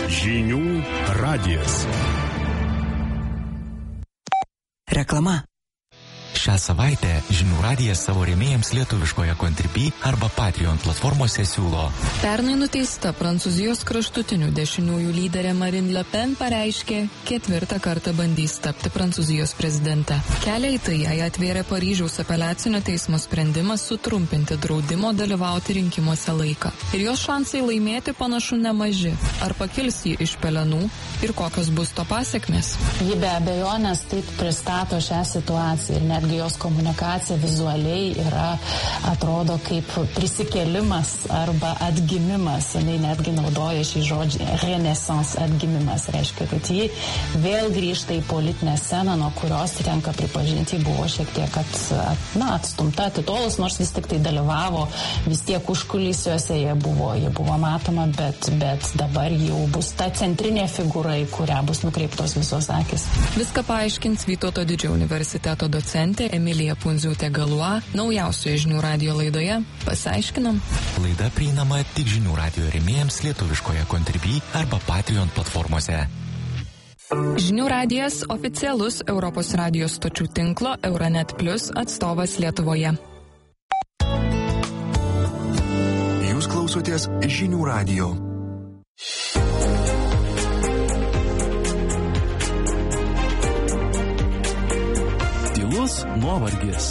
Žinių radijas. Reklama. Šią savaitę Žinių radijas savo rėmėjams lietuviškoje Contribui arba Patreon platformose siūlo. Pernai nuteista Prancūzijos kraštutinių dešiniųjų lyderė Marine Le Pen pareiškė, 4. kartą bandys tapti Prancūzijos prezidente. Kelią į tai jai atvėrė Paryžiaus apeliacinio teismo sprendimas sutrumpinti draudimo dalyvauti rinkimuose laiką. Ir jos šansai laimėti panašu nemaži. Ar pakils ji iš pelenų ir kokios bus to pasekmės? Ji be abejonės taip pristato šią situaciją ir netgi jos komunikacija vizualiai atrodo kaip prisikėlimas arba atgimimas. Jis netgi naudoja šį žodį renaissance, atgimimas. Reiškia, kad ji vėl grįžta į politinę sceną, nuo kurios tenka pripažinti, buvo šiek tiek atstumta, atitolus, nors vis tik tai dalyvavo, vis tiek užkulisiuose jie buvo matoma, bet dabar jau bus ta centrinė figūra, į kurią bus nukreiptos visos akis. Viską paaiškins Vytauto Didžiojo universiteto docentė Emilija Pundziūtė-Galua naujausioje Žinių radijo laidoje. Pasiaiškinam. Laida prieinama tik Žinių radijo rėmėjams lietuviškoje Contribui arba Patreon platformose. Žinių radijas oficialus Europos radijos stočių tinklo Euronet Plus atstovas Lietuvoje. Jūs klausotės Žinių radijo. Tylus nuovargis.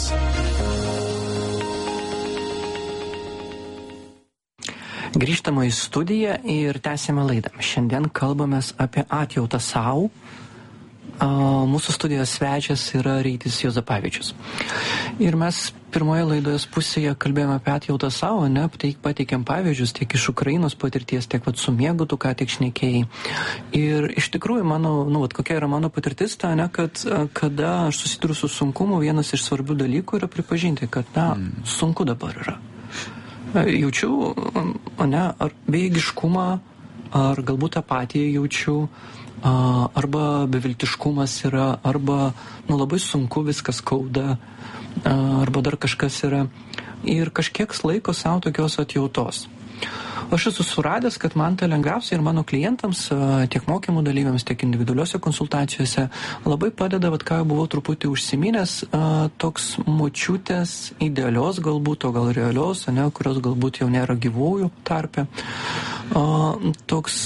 Grįžtama į studiją ir tęsėme laidą. Šiandien kalbamės apie atjautą savo. Mūsų studijos svečias yra Rytis Juozapavičius. Ir mes pirmoje laidos pusėje kalbėjome apie atjautą savo, pateikėm pavyzdžius tiek iš Ukrainos patirties, tiek su miegu tu ką tik šnekėjai. Ir iš tikrųjų, kokia yra mano patirtis, kad kada aš susiduriu su sunkumu, vienas iš svarbių dalykų yra pripažinti, kad sunku dabar yra. Jaučiu, ar bejėgiškumą, ar galbūt apatiją jaučiu, arba beviltiškumas yra, arba labai sunku, viskas skauda, arba dar kažkas yra. Ir kažkiek laiko savo tokios atjautos. Aš esu suradęs, kad man tai lengviausia ir mano klientams, tiek mokymų dalyviams, tiek individualiuose konsultacijose labai padeda, ką buvau truputį užsiminęs, toks močiutės idealios galbūt, o gal realios, kurios galbūt jau nėra gyvųjų tarpe. Toks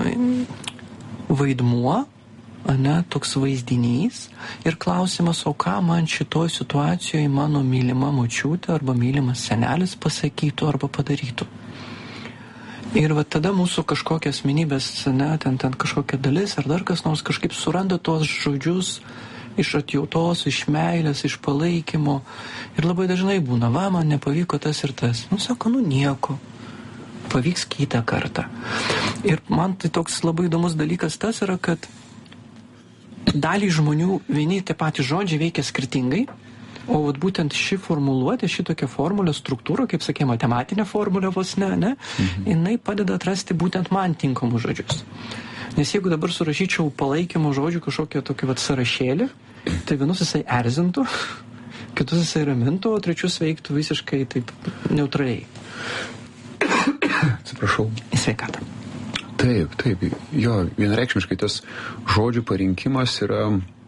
vaidmuo, toks vaizdinys ir klausimas, o ką man šitoj situacijoje mano mylima močiutė arba mylimas senelis pasakytų arba padarytų. Ir tada mūsų kažkokia asmenybės, ten kažkokia dalis ar dar kas nors kažkaip suranda tuos žodžius iš atjautos, iš meilės, iš palaikymo. Ir labai dažnai būna, man nepavyko tas ir tas. Sako, nieko. Pavyks kitą kartą. Ir man tai toks labai įdomus dalykas tas yra, kad dalį žmonių vieni tie patys žodžiai veikia skirtingai, o būtent ši formuluotė, šitokia formulė, struktūra, kaip sakė, matematinė formulė vos jinai padeda atrasti būtent man tinkamus žodžius. Nes jeigu dabar surašyčiau palaikymo žodžių kažkokią tokį sąrašėlį, tai vienus jisai erzintų, kitus jisai ramintų, o trečius veiktų visiškai taip neutraliai. Atsiprašau. Į sveikatą. Taip. Jo, vienareikšmiškai tas žodžių parinkimas yra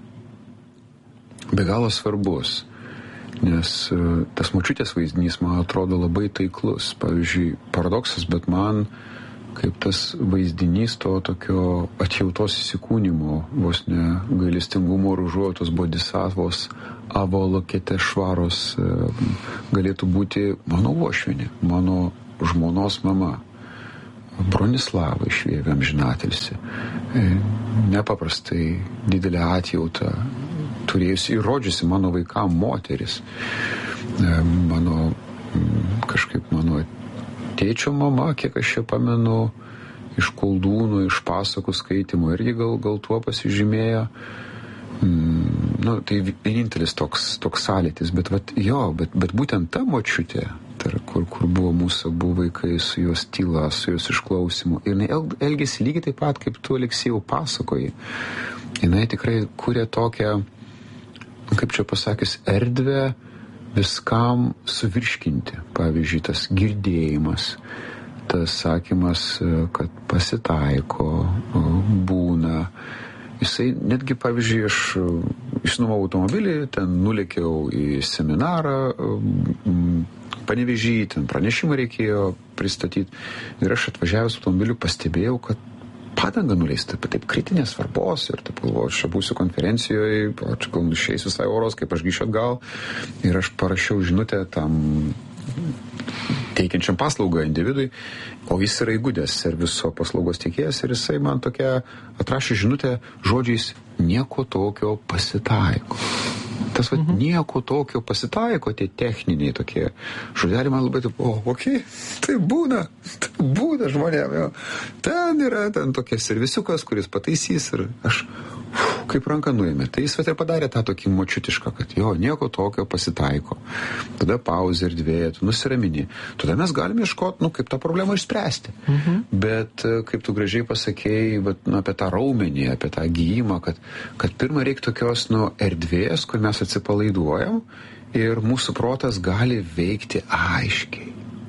be galo svarbus, nes tas močiutės vaizdinys man atrodo labai taiklus. Pavyzdžiui, paradoksas, bet man kaip tas vaizdinys to tokio atjautos įsikūnymo, vos ne gailestingumo ir užuojautos bodhisattvos avalokete švaros galėtų būti mano uošvienė, mano žmonos mama, Bronislava išvėvė amžinatilsį. Nepaprastai didelę atjautą turėjusi ir rodžiusi mano vaikam moteris. Mano tėčio mama, kiek aš čia pamenu, iš Koldūnų, iš pasakų skaitymų, irgi gal tuo pasižymėjo. Tai vienintelis toks sąlytis, bet būtent ta močiutė, kur buvo mūsų abu vaikai, su jos tyla, su jos išklausimu. Ir jinai elgėsi lygiai taip pat, kaip tu, Aleksėjau, pasakoji. Jinai tikrai kūrė tokią, kaip čia pasakius, erdvę viskam suvirškinti. Pavyzdžiui, tas girdėjimas, tas sakymas, kad pasitaiko, būna. Jisai netgi, pavyzdžiui, aš išnuomavau automobilį, ten nulėkiau į seminarą, Panevėžy, ten pranešimą reikėjo pristatyti. Ir aš atvažiavęs automobiliu pastebėjau, kad padanga nuleista, taip kritinės svarbos ir taip galvoju, aš būsiu konferencijoje, aš gal išeis visai oros, kaip aš grįšiu atgal. Ir aš parašiau žinutę tam teikiančiam paslaugą individui, o jis yra įgudęs serviso paslaugos teikėjas ir jisai man tokia atrašė žinutę žodžiais nieko tokio pasitaiko. Tas nieko tokio pasitaiko, tie techniniai tokie žodeliai man labai taip, tai būna žmonėm, jo. Ten yra tokia servisiukas, kuris pataisys ir aš kaip ranką nuėmė. Tai jis ir padarė tą tokį močiutišką, kad jo, nieko tokio pasitaiko. Tada pauzė ir dvėja, tu nusiramini. Tada mes galime ieškoti, kaip tą problemą išspręsti. Bet kaip tu gražiai pasakėjai apie tą raumenį, apie tą gijimą, kad pirmą reikia tokios erdvės, kur mes atsipalaiduojam ir mūsų protas gali veikti aiškiai.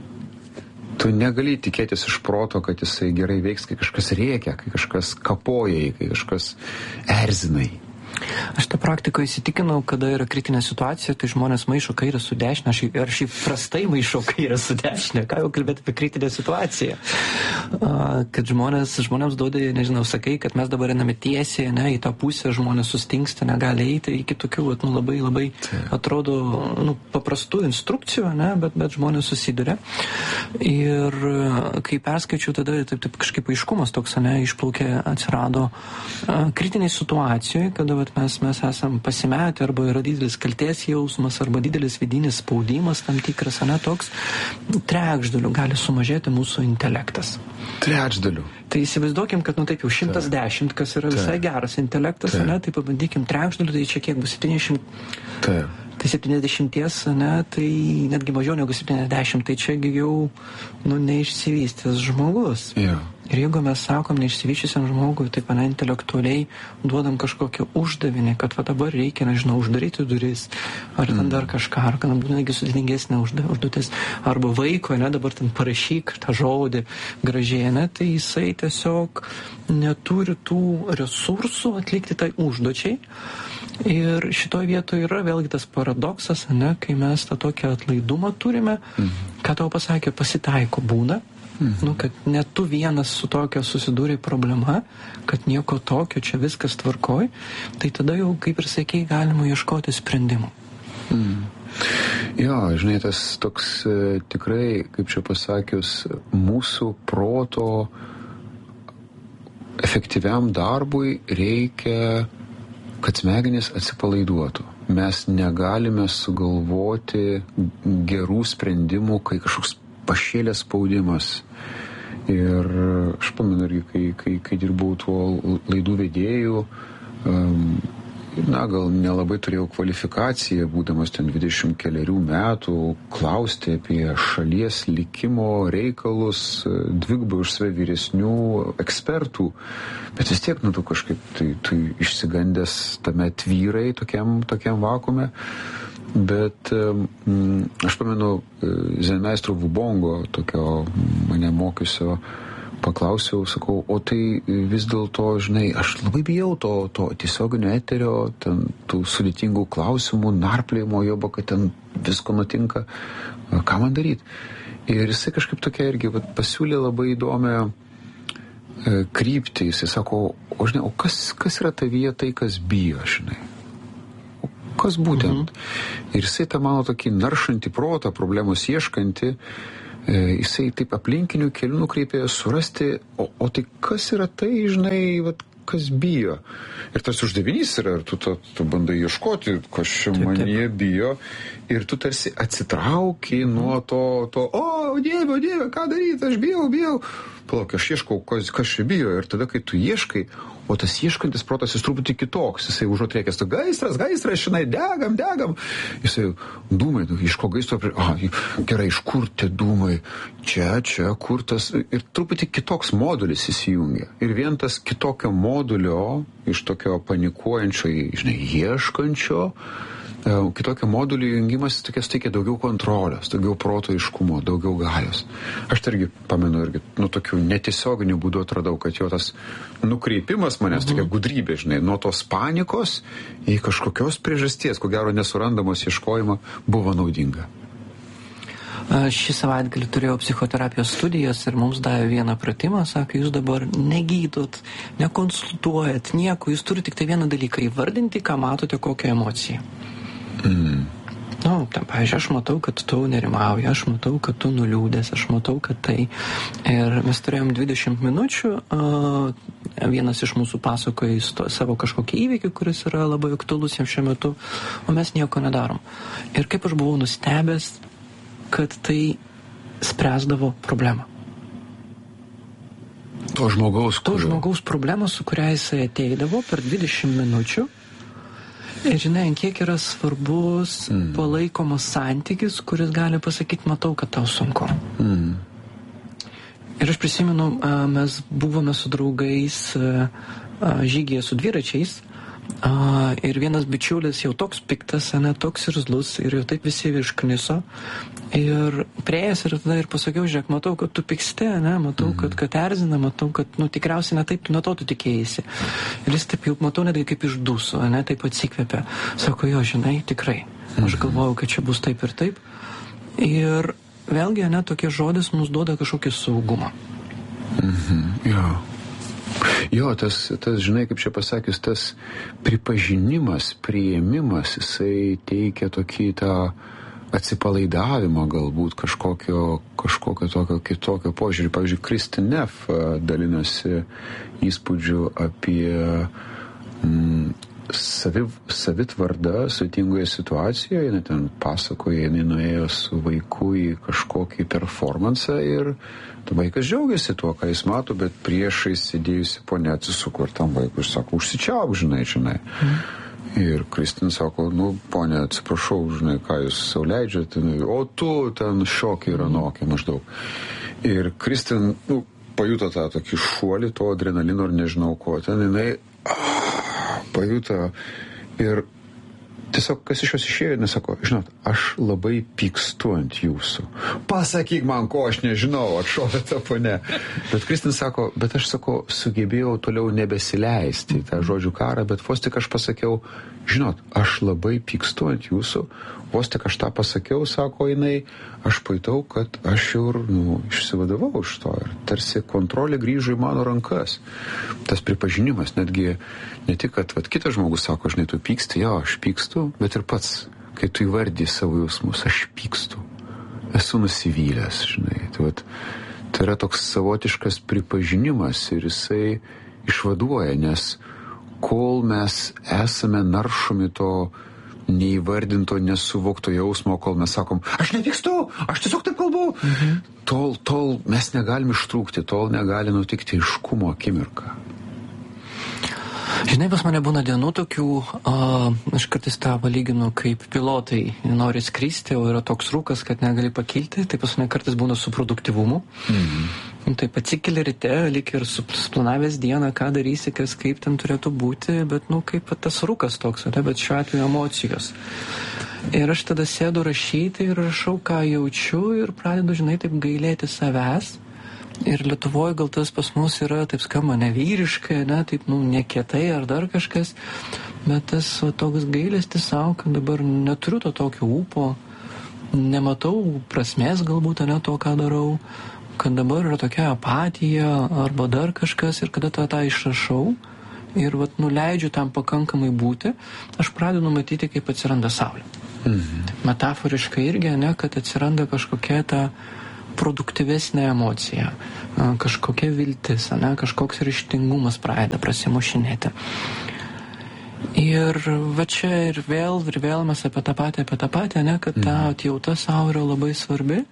Tu negali tikėtis iš proto, kad jisai gerai veiks, kai kažkas rėkia, kai kažkas kapoja, kai kažkas erzinai. Aš tą praktikoje įsitikinau, kada yra kritinė situacija, tai žmonės maišo kairę su dešinę, ar šiaip prastai maišo kairę su dešinę, ką jau kalbėti apie kritinę situaciją. Kad žmonėms duodai, nežinau, sakai, kad mes dabar einame tiesiai, į tą pusę, žmonės sustingsta, negali eiti iki tokių, labai atrodo, paprastų instrukcijų, bet žmonės susiduria. Ir kai perskaičiu, tada taip kažkaip aiškumas toks, išplaukė, atsirado kritiniai situacijoje, kada mes esam pasimetę, arba yra didelis kaltės jausmas, arba didelis vidinis spaudimas tam tikras, toks trečdaliu gali sumažėti mūsų intelektas. Trečdaliu. Tai įsivaizduokim, kad taip jau 110, kas yra visai geras intelektas, tai pabandykim trečdaliu, tai čia kiek bus 70. Tai 70, tai netgi mažiau negu 70, tai čiagi jau neišsivystęs žmogus. Ir jeigu mes sakom neišsivyščiusiam žmogui, taip intelektualiai duodam kažkokią uždavinį, kad dabar reikia, uždaryti duris, ar ten dar kažką, ar kad būtų negi sudėtingesnė užduotis, arba vaiko, dabar ten parašyk tą žodį gražiai, tai jisai tiesiog neturi tų resursų atlikti tai užduočiai. Ir šitoje vietoje yra vėlgi tas paradoksas, kai mes tą tokią atlaidumą turime, ką tau pasakė, pasitaiko būna, kad net tu vienas su tokia susidūrė problema, kad nieko tokio, čia viskas tvarkoj, tai tada jau, kaip ir sakei, galima ieškoti sprendimų. Jo, žinai, tas toks tikrai, kaip čia pasakius, mūsų proto efektyviam darbui reikia, kad smegenys atsipalaiduotų. Mes negalime sugalvoti gerų sprendimų, kai kažkoks pašėlės spaudimas. Ir aš pamenu irgi, kai dirbau tuo laidų vedėjų, gal nelabai turėjau kvalifikaciją, būdamas ten 20 kelerių metų, klausti apie šalies likimo reikalus dvigubai už save vyresnių ekspertų. Bet vis tiek, tu kažkaip tai išsigandęs tame tvyrai tokiam vakume. Bet aš pamenu zenmeistro Vubongo, tokio mane mokiusio, paklausiau, sakau, o tai vis dėlto, žinai, aš labai bijau to tiesioginio eterio, ten tų sudėtingų klausimų, narplėjimo, joba, kad ten visko nutinka, ką man daryti. Ir jisai kažkaip tokia irgi pasiūlė labai įdomią kryptį. Jisai sako, žinai, o kas yra tavyje tai, kas bijo, žinai? Kas būtent? Ir jisai tą mano tokį naršantį protą, problemos ieškantį, jisai taip aplinkinių kelių nukreipė surasti, o tai kas yra tai, žinai, kas bijo. Ir tas uždavinys yra, ir tu bandai ieškoti, kas čia manyje bijo, ir tu tarsi atsitrauki nuo to, Dieve, ką daryti, aš bijau. Palauk, aš ieškau, kas čia bijo, ir tada, kai tu ieškai, o tas ieškantis protas jis truputį kitoks, jisai užuot rėkęs, gaisras, žinai, degam. Jisai dūmai, iš ko gaisro, gerai, iš kur tie dūmai, čia, kur tas, ir truputį kitoks modulis įsijungia. Ir vien tas kitokio modulio, iš tokio panikuojančio, žinai, ieškančio, kitokio modulių jungimas suteikia daugiau kontrolės, daugiau proto aiškumo, daugiau galios. Aš tai irgi pamenu, tokiu netiesioginiu būdu atradau, kad jo tas nukreipimas manęs, tokia gudrybė, žinai, nuo tos panikos į kažkokios priežasties, ko gero nesurandamos ieškojimą, buvo naudinga. Šį savaitgalį turėjau psichoterapijos studijas ir mums davė vieną pratimą, sako, jūs dabar negydot, nekonsultuojat, nieko, jūs turite tik tai vieną dalyką įvardinti, ką matote, kokią emociją. Pavyzdžiui, aš matau, kad tu nerimauji, aš matau, kad tu nuliūdęs, aš matau, kad tai. Ir mes turėjom 20 minučių, vienas iš mūsų pasakoja savo kažkokį įvykį, kuris yra labai aktualus jam šiuo metu, o mes nieko nedarom. Ir kaip aš buvau nustebęs, kad tai spręsdavo problemą. To žmogaus problemą, su kuria jisai ateidavo per 20 minučių. Ir žinai, kiek yra svarbus palaikomas santykis, kuris gali pasakyti, matau, kad tau sunku. Ir aš prisimenu, mes buvome su draugais žygyje su dviračiais. Ir vienas bičiulis jau toks piktas, toks irzlus ir jau taip visi iškniso. Ir prieėjęs ir tada ir pasakiau, žiūrėk, matau, kad tu pyksti, matau, kad erzina, matau, kad tikriausiai ne taip, nuo to tu tikėjasi. Ir jis taip jau, matau, net kaip išduso, taip atsikvėpė. Sako, jo, žinai, tikrai. Aš galvojau, kad čia bus taip ir taip. Ir vėlgi, tokie žodis mums duoda kažkokį saugumą. Jo, tas, žinai, kaip čia pasakius, tas pripažinimas, priėmimas, jisai teikia tokį tą atsipalaidavimą galbūt kažkokio tokio kitokio požiūrį. Pavyzdžiui, Kristin Neff dalinasi įspūdžiu apie savitvardą sudėtingoje situacijoje. Jinai ten pasakoja, jinai nuėjo su vaiku į kažkokį performansą ir vaikas džiaugiasi tuo, ką jis mato, bet priešais sėdėjusi ponia atsisuko ir tam vaikui sako, užsičiauk, žinai. Ir Kristin sako, ponia, atsiprašau, žinai, ką jūs sau leidžiate, o tu ten šokiai ir anokiai maždaug. Ir Kristin, pajuto tą tokį šuolį, to adrenalino ir nežinau ko, ten jinai pajuto ir tiesiog, kas iš jos išėjo, nesako, žinot, aš labai pykstu ant jūsų. Pasakyk man, ko aš nežinau, atšovė tą ponę. Bet Kristin sako, bet aš sugebėjau toliau nebesileisti tą žodžių karą, bet vos tik aš pasakiau, žinot, aš labai pykstu ant jūsų, vos tik aš tą pasakiau, sako jinai, aš pajutau, kad aš jau išsivadavau iš to ir tarsi kontrolė grįžo į mano rankas. Tas pripažinimas, netgi ne tik, kad kitas žmogus sako, žinai, tu pyksti, jo, aš pykstu, bet ir pats, kai tu įvardį savo jausmus, aš pykstu, esu nusivylęs, žinai. Tai yra toks savotiškas pripažinimas ir jisai išvaduoja, nes kol mes esame naršomi to neįvardinto, nesuvokto jausmo, kol mes sakom, aš nepykstu, aš tiesiog taip kalbu, tol mes negalim ištrūkti, tol negali nutikti aiškumo akimirka. Žinai, pas mane būna dienų tokių, aš kartais tą palyginu, kaip pilotai nori skristi, o yra toks rūkas, kad negali pakilti, tai pas mane kartais būna su produktyvumu. Taip atsikeli ryte, lyg ir suplanavęs dieną, ką darysi, kas kaip ten turėtų būti, bet, kaip tas rūkas toks, bet šiuo atveju emocijos. Ir aš tada sėdu rašyti ir rašau, ką jaučiu ir pradedu, žinai, taip gailėti savęs. Ir Lietuvoje gal tas pas mus yra, taip skamba, nevyriškai, taip, nekietai ar dar kažkas, bet tas toks gailestis savo, kad dabar neturiu to tokio ūpo, nematau prasmės galbūt, to, ką darau, kad dabar yra tokia apatija arba dar kažkas ir kada tą išrašau ir nuleidžiu tam pakankamai būti, aš pradedu matyti, kaip atsiranda saulė. Metaforiškai irgi, kad atsiranda kažkokia ta produktyvesnė emocija, kažkokia viltis, kažkoks ryžtingumas pradeda prasimušinėti. Ir čia ir vėl mes apie tą patį, kad ta atjauta savo yra labai svarbi.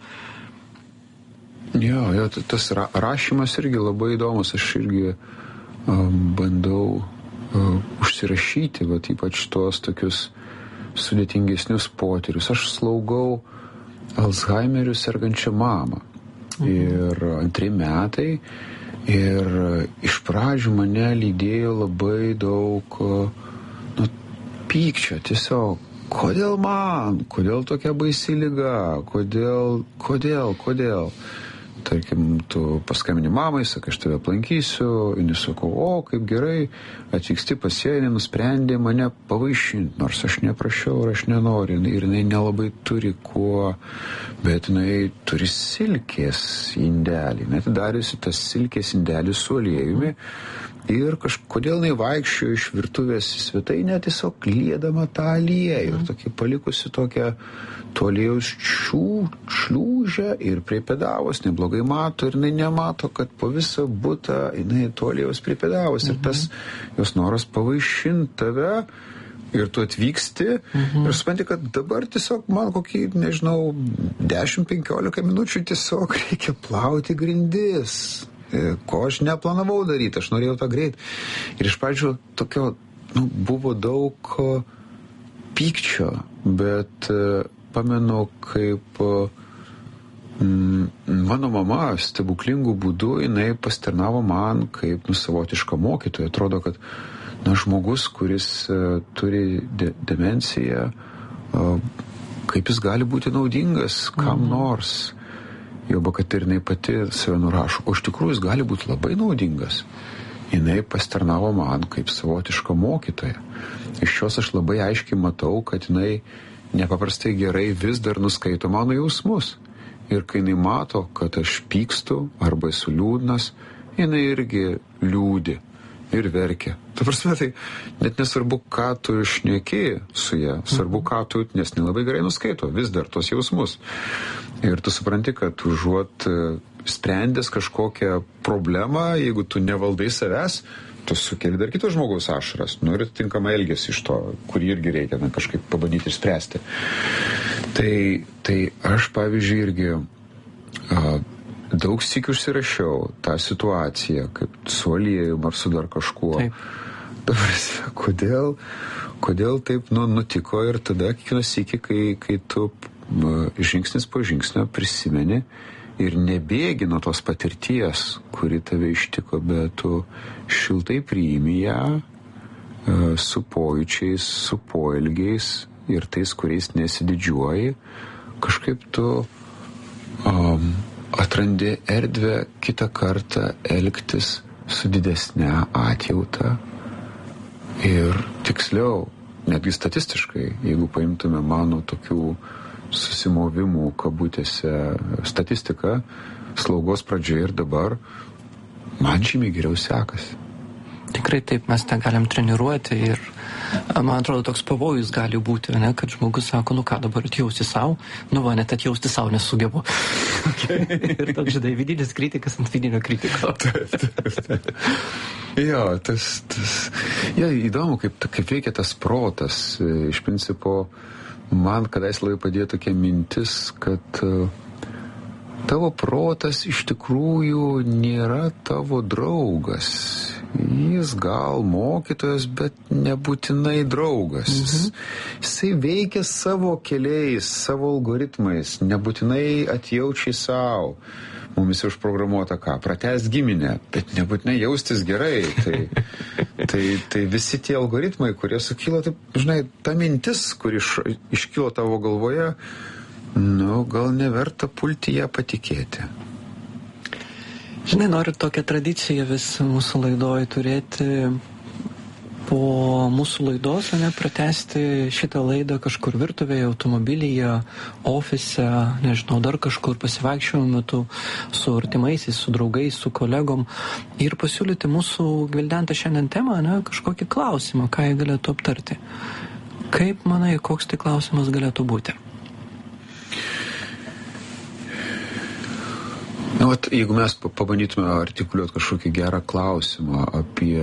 Jo, tas rašymas irgi labai įdomus, aš irgi bandau užsirašyti, ypač tuos tokius sudėtingesnius potyrius. Aš slaugau Alzheimeriu sergančią mamą. Ir 2 metai. Ir iš pradžių mane lydėjo labai daug pykčio, tiesiog kodėl man, kodėl tokia baisi liga, kodėl. Tarkim, tu paskambini mamai, sakai, aš tave aplankysiu, jinai sakau, o, kaip gerai, atvyksti pas ją, jinai nusprendė mane pavaišinti, nors aš neprašiau ir aš nenoriu, ir jinai nelabai turi kuo, bet jinai turi silkės indelį, jinai atidariusi tas silkės indelį su aliejumi ir kažkodėl jinai vaikščiojo iš virtuvės į svetainę, tiesiog liedama tą aliejų ir tokį palikusi tokią to aliejaus šliūžę ir pripėdavos, neblogai mato ir jinai nemato, kad po visą butą jinai to aliejaus pripėdavos ir tas jos noras pavaišinti tave ir tu atvyksti ir supranti, kad dabar tiesiog man kokį, nežinau, 10-15 minučių tiesiog reikia plauti grindis, ko aš neplanavau daryti, aš norėjau tą greit. Ir iš pradžių tokio, buvo daug pykčio, bet pamenu, kaip mano mama stebuklingų būdų jinai pasitarnavo man kaip savotiška mokytoja. Atrodo, kad žmogus, kuris turi demenciją, kaip jis gali būti naudingas kam nors. Joba, kad ir jinai pati save nurašo. O iš tikrųjų jis gali būti labai naudingas. Jinai pasitarnavo man kaip savotiška mokytoja. Iš jos aš labai aiškiai matau, kad jinai nepaprastai gerai vis dar nuskaito mano jausmus. Ir kai jinai mato, kad aš pykstu arba esu liūdnas, jinai irgi liūdi ir verkia. Ta prasme, tai net nesvarbu, ką tu šneki su ja, svarbu, ką tu, nes nelabai gerai nuskaito vis dar tos jausmus. Ir tu supranti, kad užuot sprendęs kažkokią problemą, jeigu tu nevaldai savęs, tu sukeli dar kitos žmogaus ašaras, ir atitinkamą elgesį iš to, kurį irgi reikia kažkaip pabandyti išspręsti. Tai aš, pavyzdžiui, irgi daug sykių užsirašiau tą situaciją, kaip su aliejum ar su dar kažkuo. Dabar, kodėl taip nutiko ir tada kiekvieną sykį, kai tu žingsnis po žingsnio prisimeni ir nebėgi nuo tos patirties, kuri tave ištiko, bet tu šiltai priimi ją su pojūčiais, su poelgiais ir tais, kuriais nesididžiuoji, kažkaip tu atrandi erdvę kitą kartą elgtis su didesne atjauta ir tiksliau, netgi statistiškai, jeigu paimtume mano tokių susimovimų kabutėse statistiką, slaugos pradžioje ir dabar, man žymiai geriau sekasi. Tikrai taip, mes tą galim treniruoti ir man atrodo toks pavojus gali būti, ne, kad žmogus sako, ką dabar atjausti savo, net atjausti savo nesugebu. Ir toks, žinai, vidinis kritikas ant vidinio kritiko. Taip. Jo, įdomu, kaip veikia tas protas. Iš principo, man kadais labai padėjo tokia mintis, kad tavo protas iš tikrųjų nėra tavo draugas. Jis gal mokytojas, bet nebūtinai draugas. Jisai veikia savo keliais, savo algoritmais, nebūtinai atjaučiai savo. Mumis užprogramuota pratęst giminę, bet nebūtinai jaustis gerai. Tai visi tie algoritmai, kurie sukilo, taip, žinai, ta mintis, kuri iškilo tavo galvoje, gal neverta pulti ją patikėti. Žinai, noriu tokią tradiciją vis mūsų laidoje turėti, po mūsų laidos, pratęsti šitą laidą kažkur virtuvėje, automobilyje, ofise, nežinau, dar kažkur pasivaikščiojimo metu su artimaisiais, su draugais, su kolegom ir pasiūlyti mūsų gvildentą šiandien temą, kažkokį klausimą, ką jie galėtų aptarti. Kaip manai, koks tai klausimas galėtų būti? Jeigu mes pabandytume artikuliuoti kažkokį gerą klausimą apie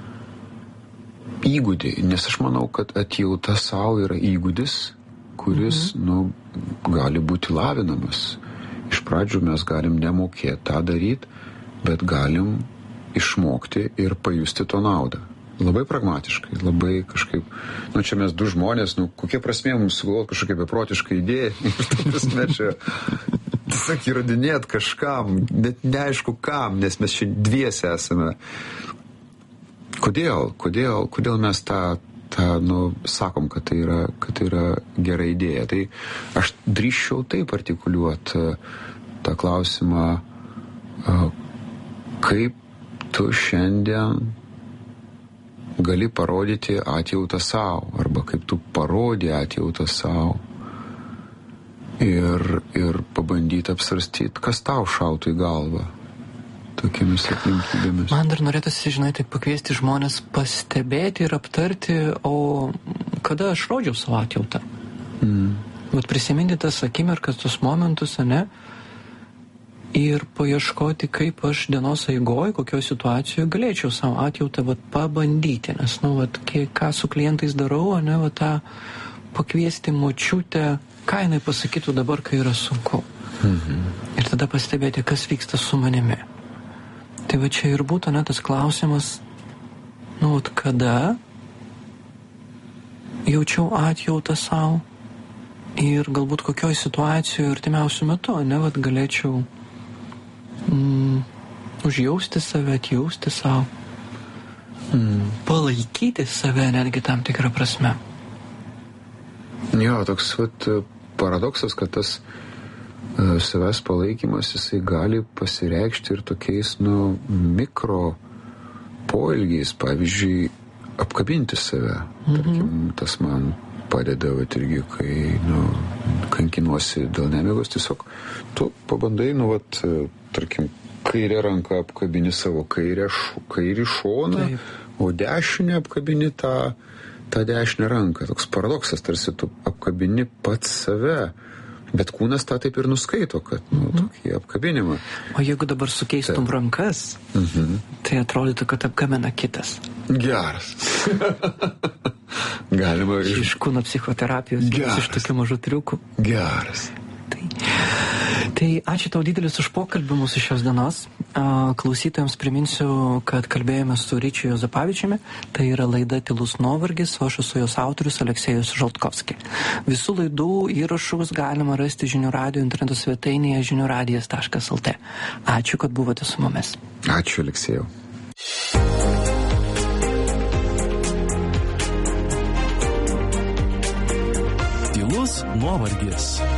įgūdį, nes aš manau, kad atjauta savo yra įgūdis, kuris, gali būti lavinamas. Iš pradžių mes galim nemokėti tą daryti, bet galim išmokti ir pajusti to naudą. Labai pragmatiškai, labai kažkaip, čia mes du žmonės, kokie prasmė mums sugalvoti kažkokią beprotišką idėją ir ta prasme čia tiesiog įrodinėt kažkam, net neaišku kam, nes mes čia dviese esame. Kodėl mes tą sakom, kad tai yra gera idėja. Tai aš drįsčiau taip artikuliuoti tą klausimą, kaip tu šiandien gali parodyti atjautą savo, arba kaip tu parodė atjautą savo ir pabandyti apsvarstyti, kas tau šautų į galvą tokiamis aplinkybėmis. Man dar norėtųsi, taip pakviesti žmonės pastebėti ir aptarti, o kada aš rodžiau savo atjautą. Vat prisiminti tas akimirkas, tos momentus, ir paieškoti, kaip aš dienos eigoj, kokioje situacijoje galėčiau savo atjautą pabandyti, nes, ką su klientais darau, tą pakviesti močiutę, ką jinai pasakytų dabar, kai yra sunku. Ir tada pastebėti, kas vyksta su manimi. Tai čia ir būtų tas klausimas, kada jaučiau atjautą savo ir galbūt kokioje situacijoje artimiausiu metu, galėčiau užjausti save, atjausti savo, palaikyti save netgi tam tikrą prasme. Jo, toks paradoksas, kad tas savęs palaikymas, jisai gali pasireikšti ir tokiais, mikro poelgiais, pavyzdžiui, apkabinti save. Tarkim, tas man padeda, irgi, kai, kankinuosi dėl nemigos, tiesiog tu pabandai, tarkim, kairę ranką apkabini savo kairį šoną, o dešinę apkabini tą dešinę ranką. Toks paradoksas, tarsi tu apkabini pats save, bet kūnas tą taip ir nuskaito, kad, tokį apkabinimą. O jeigu dabar sukeistum rankas, tai atrodytų, kad apkabina kitas. Geras. Galima iš kūno psichoterapijos, iš tokių mažų triukų. Geras. Tai ačiū tau didelis už pokalbį mūsų šios dienos. Klausytojams priminsiu, kad kalbėjome su Ryčiu Juozapavičiumi. Tai yra laida Tylus nuovargis, o aš esu jos autorius Aleksejus Žaltkovskis. Visų laidų įrašus galima rasti Žinių radijo interneto svetainėje žiniuradijas.lt. Ačiū, kad buvote su mumis. Ačiū, Aleksejau. Tylus nuovargis.